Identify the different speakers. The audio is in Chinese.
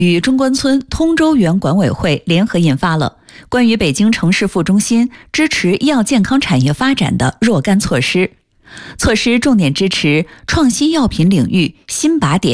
Speaker 1: 与中关村通州园管委会联合印发了关于北京城市副中心支持医药健康产业发展的若干措施。措施重点支持创新药品领域新靶点